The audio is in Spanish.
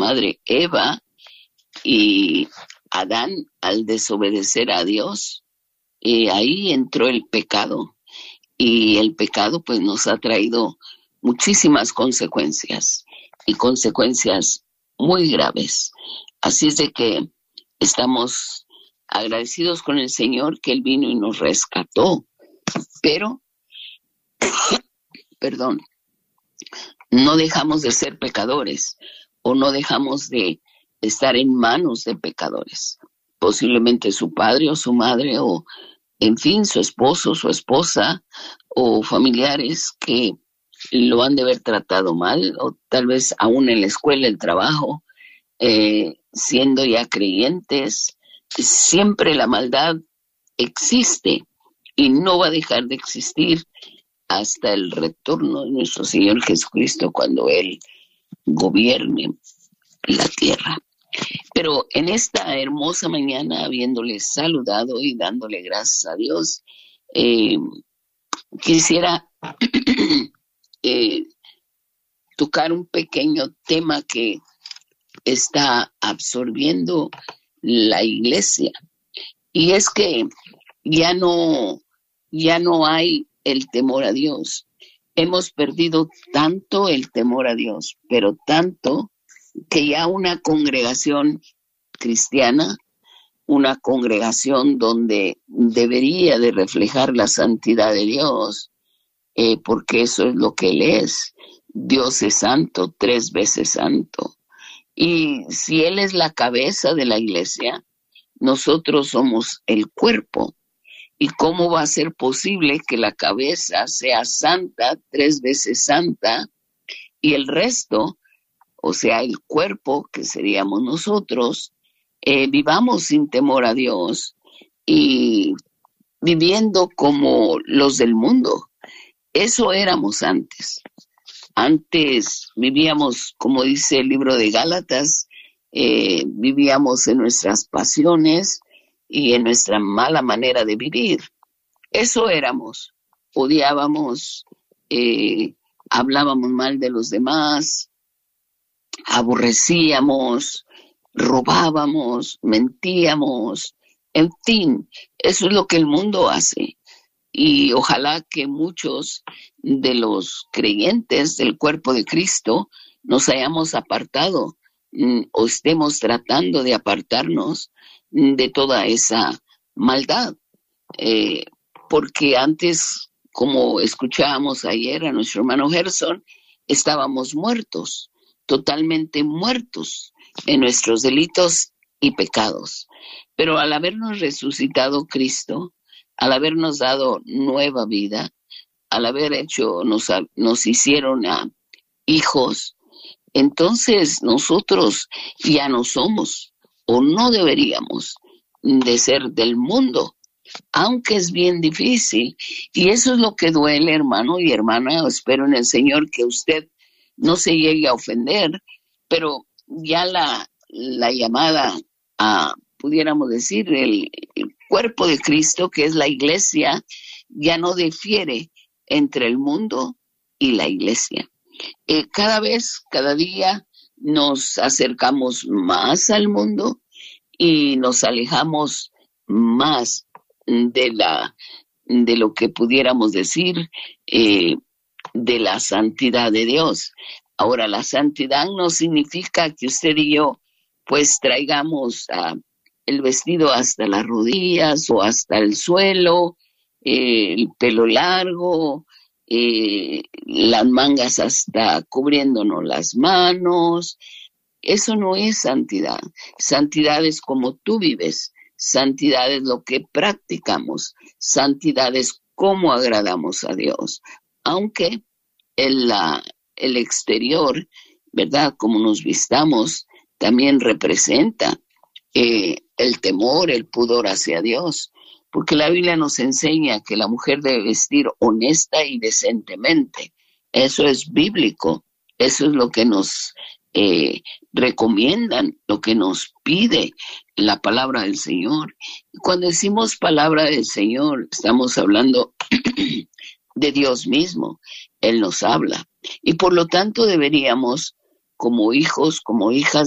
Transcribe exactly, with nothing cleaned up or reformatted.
madre Eva, y Adán, al desobedecer a Dios, eh, ahí entró el pecado. Y el pecado pues nos ha traído muchísimas consecuencias, y consecuencias muy graves. Así es de que estamos agradecidos con el Señor que Él vino y nos rescató, pero, perdón, no dejamos de ser pecadores, o no dejamos de estar en manos de pecadores. Posiblemente su padre o su madre, o en fin, su esposo, su esposa, o familiares que lo han de haber tratado mal, o tal vez aún en la escuela, el trabajo, eh, siendo ya creyentes. Siempre la maldad existe y no va a dejar de existir hasta el retorno de nuestro Señor Jesucristo, cuando Él gobierne la tierra. Pero en esta hermosa mañana, habiéndole saludado y dándole gracias a Dios, eh, quisiera eh, tocar un pequeño tema que está absorbiendo la iglesia, y es que ya no, ya no hay el temor a Dios. Hemos perdido tanto el temor a Dios, pero tanto que ya una congregación cristiana, una congregación donde debería de reflejar la santidad de Dios, eh, porque eso es lo que Él es. Dios es santo, tres veces santo. Y si Él es la cabeza de la iglesia, nosotros somos el cuerpo. ¿Y cómo va a ser posible que la cabeza sea santa, tres veces santa, y el resto, o sea, el cuerpo, que seríamos nosotros, eh, vivamos sin temor a Dios y viviendo como los del mundo? Eso éramos antes. Antes vivíamos, como dice el libro de Gálatas, eh, vivíamos en nuestras pasiones y en nuestra mala manera de vivir. Eso éramos. Odiábamos, eh, hablábamos mal de los demás, aborrecíamos, robábamos, mentíamos, en fin, eso es lo que el mundo hace. Y ojalá que muchos de los creyentes del cuerpo de Cristo nos hayamos apartado, mm, o estemos tratando de apartarnos mm, de toda esa maldad. Eh, porque antes, como escuchábamos ayer a nuestro hermano Gerson, estábamos muertos, totalmente muertos en nuestros delitos y pecados. Pero al habernos resucitado Cristo, al habernos dado nueva vida, al haber hecho, nos, nos hicieron a hijos, entonces nosotros ya no somos, o no deberíamos de ser del mundo, aunque es bien difícil. Y eso es lo que duele, hermano y hermana. Espero en el Señor que usted no se llegue a ofender, pero ya la, la llamada a, pudiéramos decir, el, el cuerpo de Cristo, que es la iglesia, ya no difiere entre el mundo y la iglesia. Eh, cada vez, cada día nos acercamos más al mundo y nos alejamos más de la, de lo que pudiéramos decir, eh, de la santidad de Dios. Ahora, la santidad no significa que usted y yo pues traigamos uh, el vestido hasta las rodillas o hasta el suelo, eh, el pelo largo, eh, las mangas hasta cubriéndonos las manos. Eso no es santidad. Santidad es como tú vives. Santidad es lo que practicamos. Santidad es cómo agradamos a Dios. Aunque el, la, el exterior, ¿verdad? Como nos vistamos, también representa eh, el temor, el pudor hacia Dios. Porque la Biblia nos enseña que la mujer debe vestir honesta y decentemente. Eso es bíblico. Eso es lo que nos eh, recomiendan, lo que nos pide la palabra del Señor. Y cuando decimos palabra del Señor, estamos hablando de Dios mismo. Él nos habla. Y por lo tanto deberíamos, como hijos, como hijas